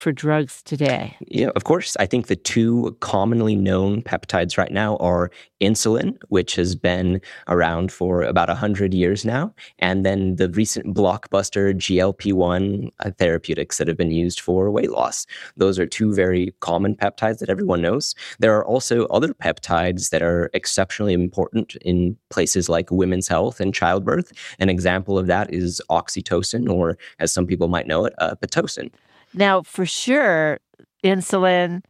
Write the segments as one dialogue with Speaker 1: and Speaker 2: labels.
Speaker 1: for drugs today?
Speaker 2: Yeah, of course. I think the two commonly known peptides right now are insulin, which has been around for about 100 years now, and then the recent blockbuster GLP-1 therapeutics that have been used for weight loss. Those are two very common peptides that everyone knows. There are also other peptides that are exceptionally important in places like women's health and childbirth. An example of that is oxytocin, or as some people might know it, Pitocin.
Speaker 1: Now, for sure, insulin,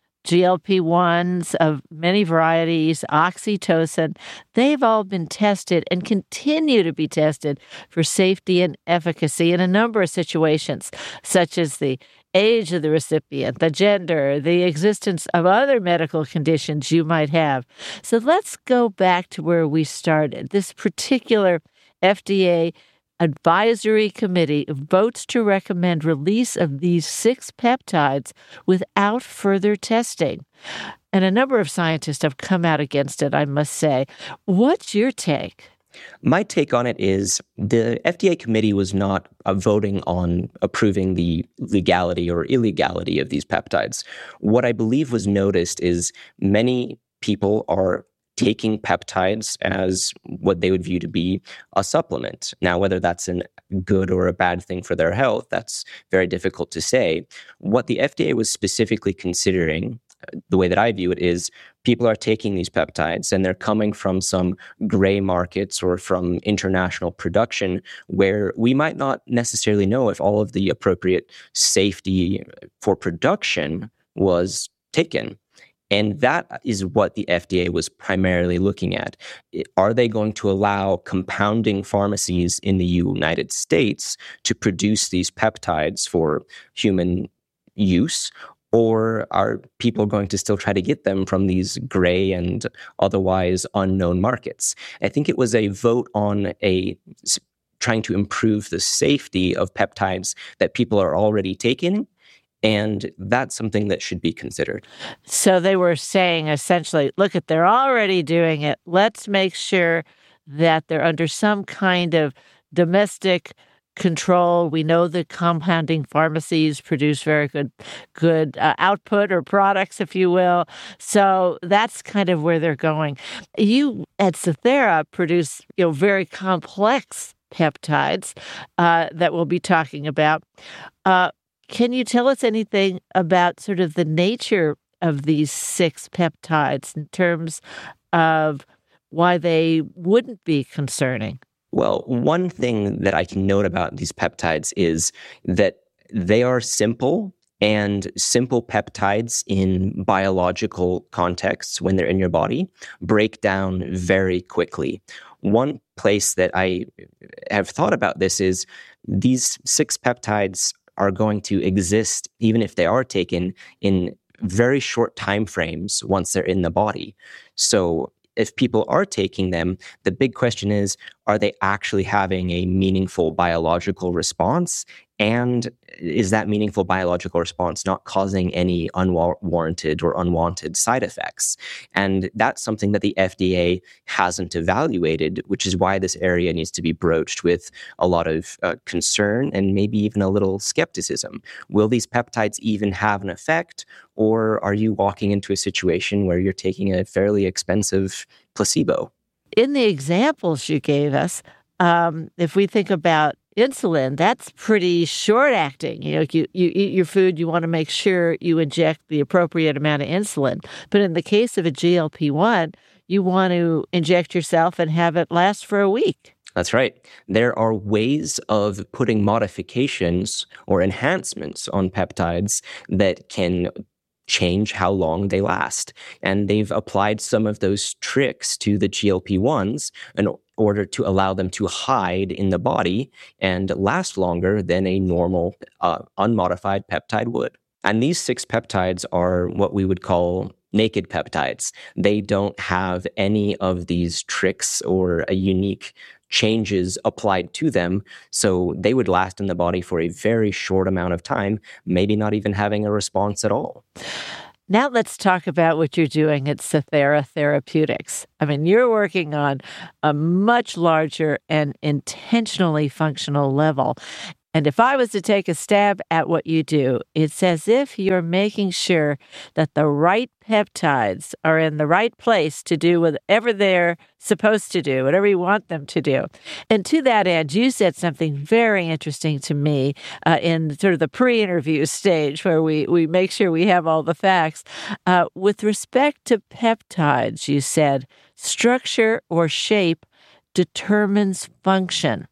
Speaker 1: GLP-1s of many varieties, oxytocin, they've all been tested and continue to be tested for safety and efficacy in a number of situations, such as the age of the recipient, the gender, the existence of other medical conditions you might have. So let's go back to where we started. This particular FDA advisory committee votes to recommend release of these 6 peptides without further testing. And a number of scientists have come out against it, I must say. What's your take?
Speaker 2: My take on it is the FDA committee was not voting on approving the legality or illegality of these peptides. What I believe was noticed is many people are taking peptides as what they would view to be a supplement. Now, whether that's a good or a bad thing for their health, that's very difficult to say. What the FDA was specifically considering, the way that I view it, is people are taking these peptides and they're coming from some gray markets or from international production where we might not necessarily know if all of the appropriate safety for production was taken. And that is what the FDA was primarily looking at. Are they going to allow compounding pharmacies in the United States to produce these peptides for human use? Or are people going to still try to get them from these gray and otherwise unknown markets? I think it was a vote on trying to improve the safety of peptides that people are already taking. And that's something that should be considered.
Speaker 1: So they were saying essentially, look, if they're already doing it, let's make sure that they're under some kind of domestic control. We know that compounding pharmacies produce very good output or products, if you will. So that's kind of where they're going. You at Cythera produce, very complex peptides that we'll be talking about. Can you tell us anything about sort of the nature of these 6 peptides in terms of why they wouldn't be concerning?
Speaker 2: Well, one thing that I can note about these peptides is that they are simple, and simple peptides in biological contexts, when they're in your body, break down very quickly. One place that I have thought about this is these 6 peptides are going to exist, even if they are taken, in very short time frames once they're in the body. So if people are taking them, the big question is, are they actually having a meaningful biological response? And is that meaningful biological response not causing any unwarranted or unwanted side effects? And that's something that the FDA hasn't evaluated, which is why this area needs to be broached with a lot of concern and maybe even a little skepticism. Will these peptides even have an effect? Or are you walking into a situation where you're taking a fairly expensive placebo?
Speaker 1: In the examples you gave us, if we think about insulin, that's pretty short acting. You eat your food, you want to make sure you inject the appropriate amount of insulin. But in the case of a GLP-1, you want to inject yourself and have it last for a week.
Speaker 2: That's right. There are ways of putting modifications or enhancements on peptides that can change how long they last. And they've applied some of those tricks to the GLP-1s in order to allow them to hide in the body and last longer than a normal unmodified peptide would. And these 6 peptides are what we would call naked peptides. They don't have any of these tricks or a unique changes applied to them, so they would last in the body for a very short amount of time, maybe not even having a response at all.
Speaker 1: Now let's talk about what you're doing at Cythera Therapeutics. I mean, you're working on a much larger and intentionally functional level. And if I was to take a stab at what you do, it's as if you're making sure that the right peptides are in the right place to do whatever they're supposed to do, whatever you want them to do. And to that end, you said something very interesting to me in sort of the pre-interview stage where we make sure we have all the facts. With respect to peptides, you said, structure or shape determines function.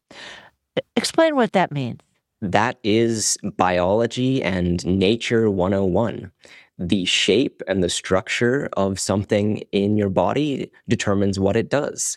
Speaker 1: Explain what that means.
Speaker 2: That is biology and nature 101. The shape and the structure of something in your body determines what it does.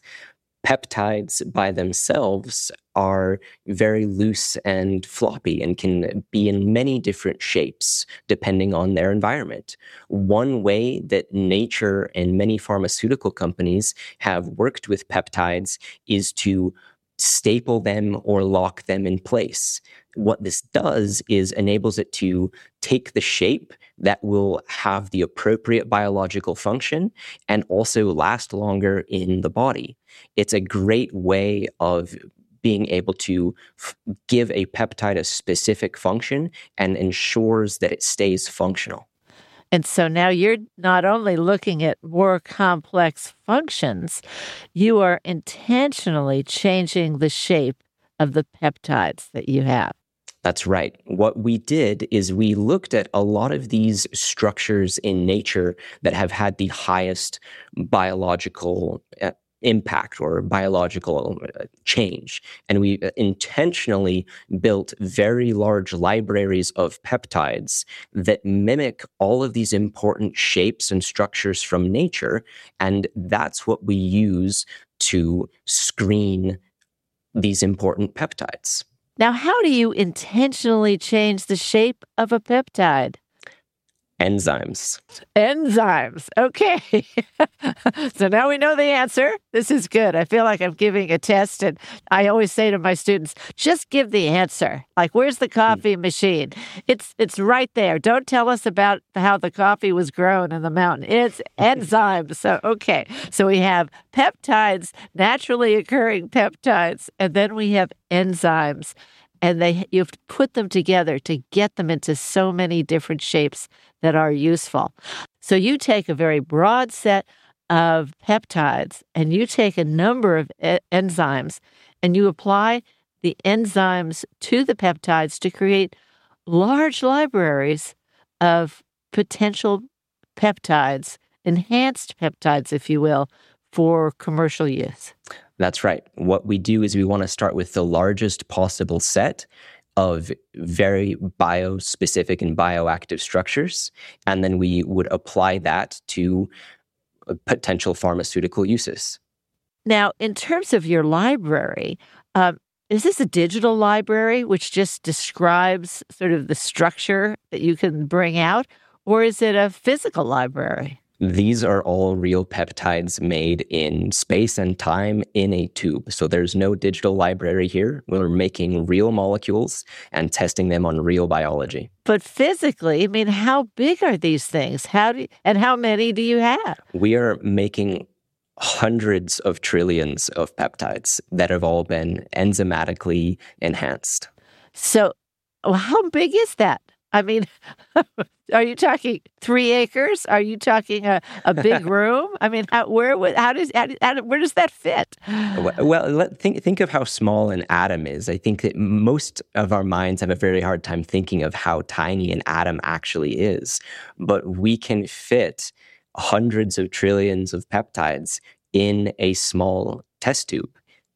Speaker 2: Peptides by themselves are very loose and floppy and can be in many different shapes depending on their environment. One way that nature and many pharmaceutical companies have worked with peptides is to staple them or lock them in place. What this does is enables it to take the shape that will have the appropriate biological function and also last longer in the body. It's a great way of being able to give a peptide a specific function and ensures that it stays functional.
Speaker 1: And so now you're not only looking at more complex functions, you are intentionally changing the shape of the peptides that you have.
Speaker 2: That's right. What we did is we looked at a lot of these structures in nature that have had the highest biological impact or biological change. And we intentionally built very large libraries of peptides that mimic all of these important shapes and structures from nature. And that's what we use to screen these important peptides.
Speaker 1: Now, how do you intentionally change the shape of a peptide?
Speaker 2: Enzymes.
Speaker 1: Enzymes. Okay. So now we know the answer. This is good. I feel like I'm giving a test, and I always say to my students, just give the answer. Like, where's the coffee machine? It's right there. Don't tell us about how the coffee was grown in the mountain. It's enzymes. So, okay. So we have peptides, naturally occurring peptides, and then we have enzymes. And you have to put them together to get them into so many different shapes that are useful. So you take a very broad set of peptides and you take a number of enzymes and you apply the enzymes to the peptides to create large libraries of potential peptides, enhanced peptides, if you will, for commercial use.
Speaker 2: That's right. What we do is we want to start with the largest possible set of very biospecific and bioactive structures, and then we would apply that to potential pharmaceutical uses.
Speaker 1: Now, in terms of your library, is this a digital library which just describes sort of the structure that you can bring out, or is it a physical library?
Speaker 2: These are all real peptides made in space and time in a tube. So there's no digital library here. We're making real molecules and testing them on real biology.
Speaker 1: But physically, I mean, how big are these things? And how many do you have?
Speaker 2: We are making hundreds of trillions of peptides that have all been enzymatically enhanced.
Speaker 1: So how big is that? I mean, are you talking 3 acres? Are you talking a big room? I mean, where does that fit?
Speaker 2: Well, think of how small an atom is. I think that most of our minds have a very hard time thinking of how tiny an atom actually is. But we can fit hundreds of trillions of peptides in a small test tube.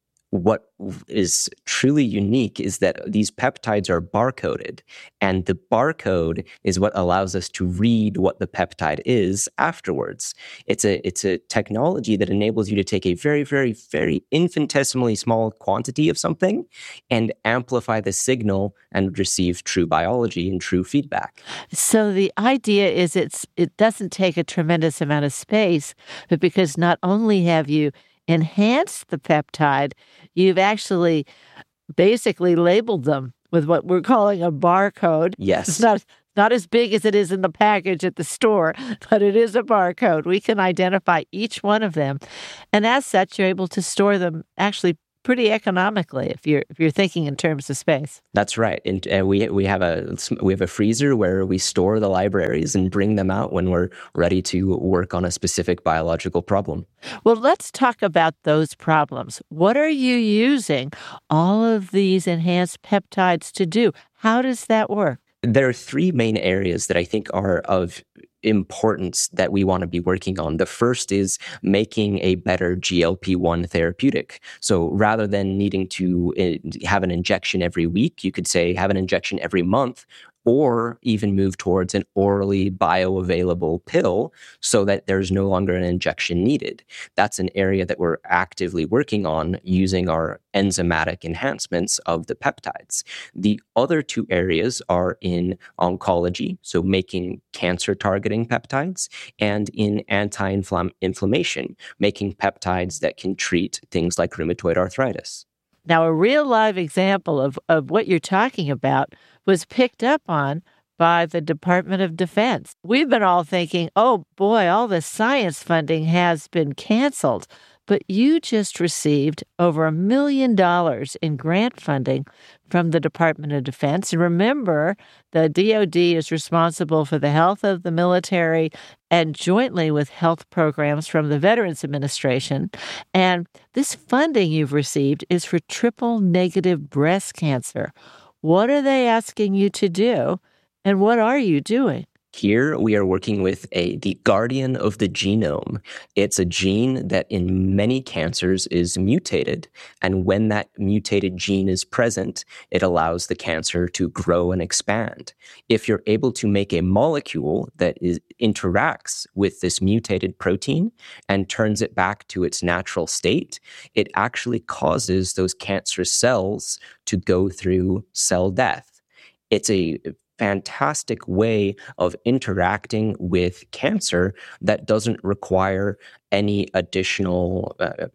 Speaker 2: What is truly unique is that these peptides are barcoded, and the barcode is what allows us to read what the peptide is afterwards. It's a technology that enables you to take a very, very, very infinitesimally small quantity of something and amplify the signal and receive true biology and true feedback.
Speaker 1: So the idea is it doesn't take a tremendous amount of space, but because not only have you enhanced the peptide, you've actually basically labeled them with what we're calling a barcode.
Speaker 2: Yes.
Speaker 1: It's not as big as it is in the package at the store, but it is a barcode. We can identify each one of them. And as such, you're able to store them actually pretty economically if you're thinking in terms of space.
Speaker 2: That's right. And we have a freezer where we store the libraries and bring them out when we're ready to work on a specific biological problem.
Speaker 1: Well, let's talk about those problems. What are you using all of these enhanced peptides to do? How does that work?
Speaker 2: There are three main areas that I think are of importance that we want to be working on. The first is making a better GLP-1 therapeutic. So rather than needing to have an injection every week, you could say have an injection every month, or even move towards an orally bioavailable pill so that there's no longer an injection needed. That's an area that we're actively working on using our enzymatic enhancements of the peptides. The other two areas are in oncology, so making cancer-targeting peptides, and in anti-inflammation, making peptides that can treat things like rheumatoid arthritis.
Speaker 1: Now, a real live example of what you're talking about was picked up on by the Department of Defense. We've been all thinking, oh boy, all the science funding has been canceled. But you just received over $1 million in grant funding from the Department of Defense. And remember, the DoD is responsible for the health of the military and jointly with health programs from the Veterans Administration. And this funding you've received is for triple-negative breast cancer. What are they asking you to do, and what are you doing?
Speaker 2: Here we are working with the guardian of the genome. It's a gene that in many cancers is mutated, and when that mutated gene is present, it allows the cancer to grow and expand. If you're able to make a molecule that interacts with this mutated protein and turns it back to its natural state, it actually causes those cancerous cells to go through cell death. It's a fantastic way of interacting with cancer that doesn't require any additional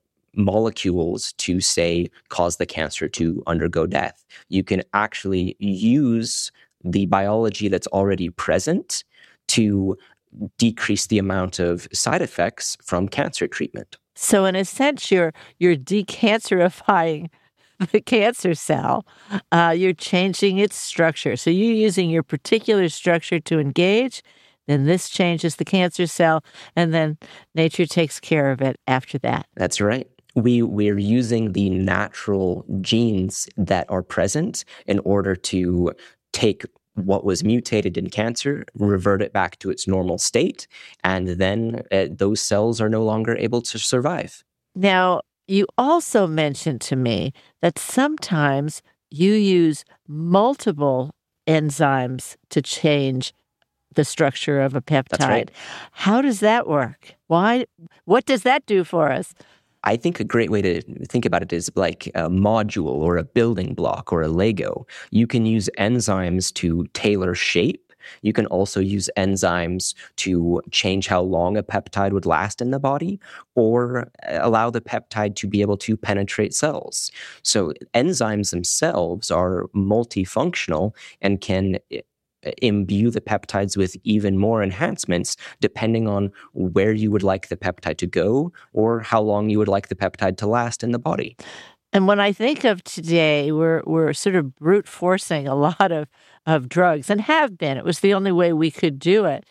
Speaker 2: molecules to, say, cause the cancer to undergo death. You can actually use the biology that's already present to decrease the amount of side effects from cancer treatment.
Speaker 1: So in a sense, you're decancerifying the cancer cell. You're changing its structure. So you're using your particular structure to engage, then this changes the cancer cell, and then nature takes care of it after that.
Speaker 2: That's right. We're using the natural genes that are present in order to take what was mutated in cancer, revert it back to its normal state, and then those cells are no longer able to survive.
Speaker 1: Now, you also mentioned to me that sometimes you use multiple enzymes to change the structure of a peptide.
Speaker 2: That's right.
Speaker 1: How does that work? Why? What does that do for us?
Speaker 2: I think a great way to think about it is like a module or a building block or a Lego. You can use enzymes to tailor shape. You can also use enzymes to change how long a peptide would last in the body or allow the peptide to be able to penetrate cells. So enzymes themselves are multifunctional and can imbue the peptides with even more enhancements depending on where you would like the peptide to go or how long you would like the peptide to last in the body.
Speaker 1: And when I think of today, we're sort of brute forcing a lot of drugs and have been. It was the only way we could do it.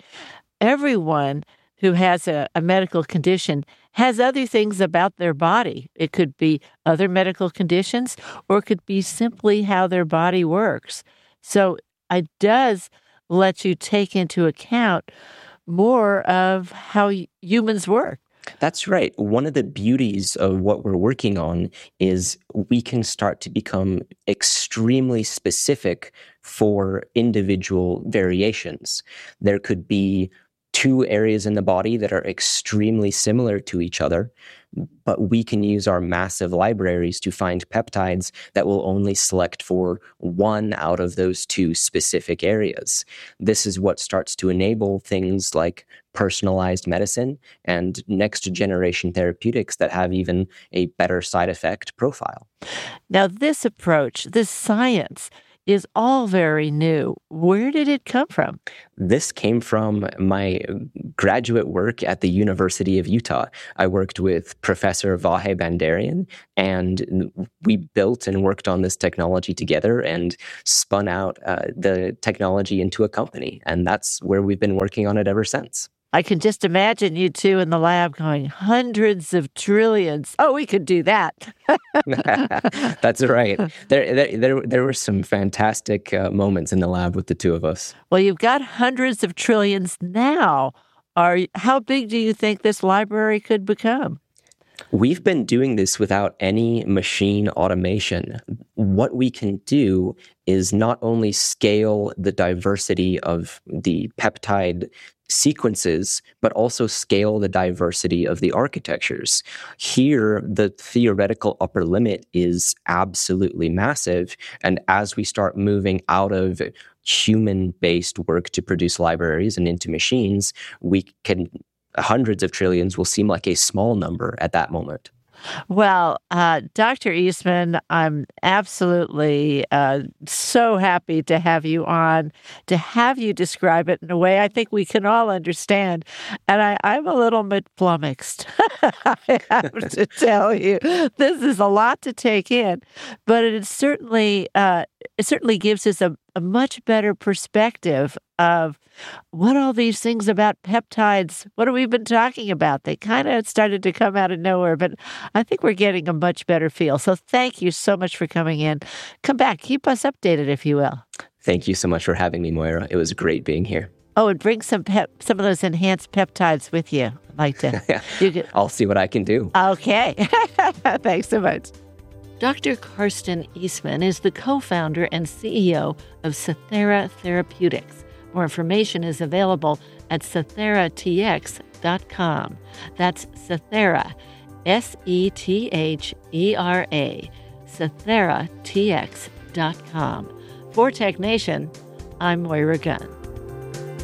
Speaker 1: Everyone who has a medical condition has other things about their body. It could be other medical conditions, or it could be simply how their body works. So it does let you take into account more of how humans work.
Speaker 2: That's right. One of the beauties of what we're working on is we can start to become extremely specific for individual variations. There could be two areas in the body that are extremely similar to each other, but we can use our massive libraries to find peptides that will only select for one out of those two specific areas. This is what starts to enable things like personalized medicine and next generation therapeutics that have even a better side effect profile.
Speaker 1: Now, this approach, this science, is all very new. Where did it come from?
Speaker 2: This came from my graduate work at the University of Utah. I worked with Professor Vahe Bandarian, and we built and worked on this technology together and spun out the technology into a company. And that's where we've been working on it ever since.
Speaker 1: I can just imagine you two in the lab going, hundreds of trillions. Oh, we could do that.
Speaker 2: That's right. There were some fantastic moments in the lab with the two of us.
Speaker 1: Well, you've got hundreds of trillions now. How big do you think this library could become?
Speaker 2: We've been doing this without any machine automation. What we can do is not only scale the diversity of the peptide sequences, but also scale the diversity of the architectures. Here, the theoretical upper limit is absolutely massive. And as we start moving out of human-based work to produce libraries and into machines, hundreds of trillions will seem like a small number at that moment.
Speaker 1: Well, Dr. Eastman, I'm absolutely so happy to have you on, to have you describe it in a way I think we can all understand. And I'm a little bit flummoxed, I have to tell you. This is a lot to take in, but it certainly gives us a much better perspective of what all these things about peptides, what have we been talking about? They kind of started to come out of nowhere, but I think we're getting a much better feel. So thank you so much for coming in. Come back, keep us updated, if you will.
Speaker 2: Thank you so much for having me, Moira. It was great being here.
Speaker 1: Oh, and bring some of those enhanced peptides with you. I'd like to.
Speaker 2: I'll see what I can do.
Speaker 1: Okay. Thanks so much. Dr. Karsten Eastman is the co-founder and CEO of Cythera Therapeutics. More information is available at cytheratx.com. That's Cythera, Sethera, cytheratx.com. For Tech Nation, I'm Moira Gunn.